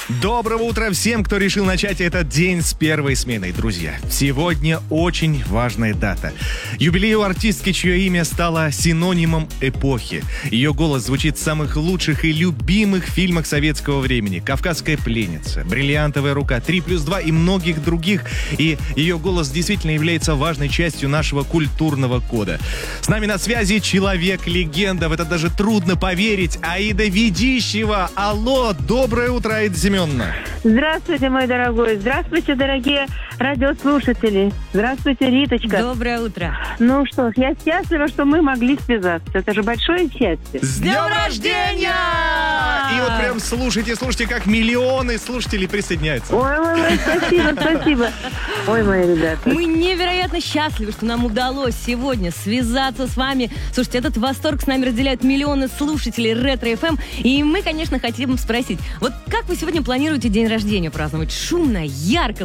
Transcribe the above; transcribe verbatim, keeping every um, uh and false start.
Доброго утра всем, кто решил начать этот день с первой сменой, друзья. Сегодня очень важная дата. Юбилей у артистки, чье имя стало синонимом эпохи. Ее голос звучит в самых лучших и любимых фильмах советского времени. «Кавказская пленница», «Бриллиантовая рука», «три плюс два» и многих других. И ее голос действительно является важной частью нашего культурного кода. С нами на связи человек-легенда. В это даже трудно поверить. Аида Ведищева. Алло, доброе утро, Аида Семеновна. Здравствуйте, мой дорогой. Здравствуйте, дорогие радиослушатели. Здравствуйте, Риточка. Доброе утро. Ну что ж, я счастлива, что мы могли связаться. Это же большое счастье. С днем рождения! И вот прям слушайте, слушайте, как миллионы слушателей присоединяются. Ой, ой, ой, спасибо, спасибо. Ой, мои ребята. Мы невероятно счастливы, что нам удалось сегодня связаться с вами. Слушайте, этот восторг с нами разделяют миллионы слушателей Ретро-эф эм. И мы, конечно, хотим спросить, вот как вы сегодня планируете день рождения праздновать? Шумно, ярко,